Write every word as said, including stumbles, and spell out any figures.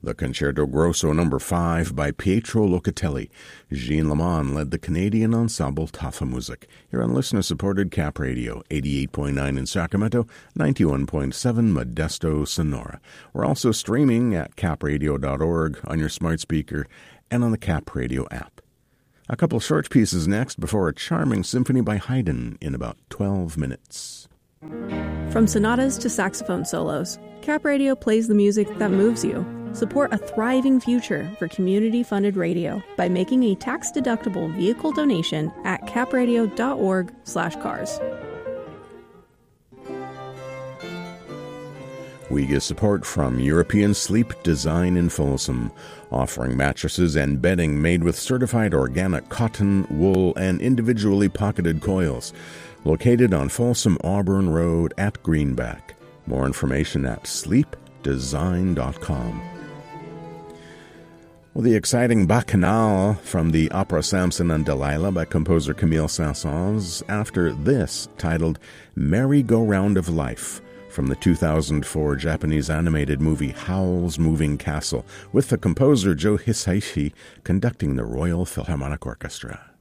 The Concerto Grosso number five by Pietro Locatelli. Jean Lamont led the Canadian ensemble Tafa Music. Here on listener-supported Cap Radio, eighty-eight point nine in Sacramento, ninety-one point seven Modesto, Sonora. We're also streaming at cap radio dot org on your smart speaker and on the Cap Radio app. A couple short pieces next before a charming symphony by Haydn in about twelve minutes. From sonatas to saxophone solos, Cap Radio plays the music that moves you. Support a thriving future for community-funded radio by making a tax-deductible vehicle donation at cap radio dot org slash cars. We get support from European Sleep Design in Folsom, offering mattresses and bedding made with certified organic cotton, wool, and individually pocketed coils. Located on Folsom Auburn Road at Greenback. More information at sleep design dot com. Well, the exciting Bacchanal from the opera Samson and Delilah by composer Camille Saint-Saëns, after this, titled Merry-Go-Round of Life, from the two thousand four Japanese animated movie Howl's Moving Castle, with the composer Joe Hisaishi conducting the Royal Philharmonic Orchestra.